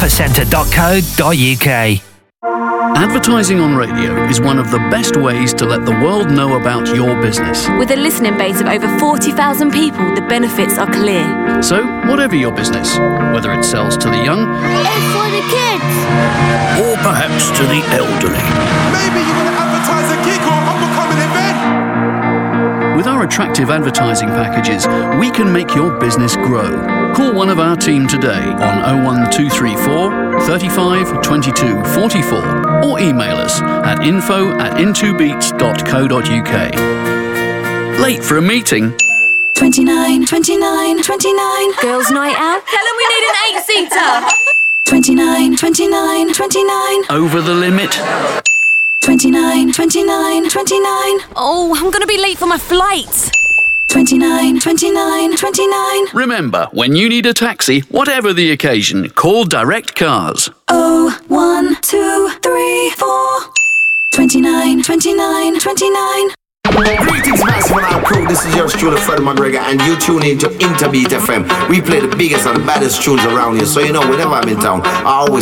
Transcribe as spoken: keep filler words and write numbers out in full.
epicenter dot co dot uk. Advertising on radio is one of the best ways to let the world know about your business. With a listening base of over forty thousand people, the benefits are clear. So, whatever your business, whether it sells to the young, it's for the kids, or perhaps to the elderly. Maybe you want to advertise a gig or an upcoming event. With our attractive advertising packages, we can make your business grow. Call one of our team today on oh one two three four, thirty-five, twenty-two, forty-four or email us at info at into beats dot co dot uk. Late for a meeting? twenty-nine, twenty-nine, twenty-nine. Girls' night out? Tell them we need an eight-seater. twenty-nine, twenty-nine, twenty-nine. Over the limit? twenty-nine, twenty-nine, twenty-nine. Oh, I'm going to be late for my flight. twenty-nine, twenty-nine, twenty-nine. Remember, when you need a taxi, whatever the occasion, call Direct Cars. Oh, one, two, three, four. twenty-nine, twenty-nine, twenty-nine. Greetings, massive and our crew. This is yours truly, Freddie McGregor, and you tune in to Interbeat F M. We play the biggest and the baddest tunes around here, so you know whenever I'm in town, I always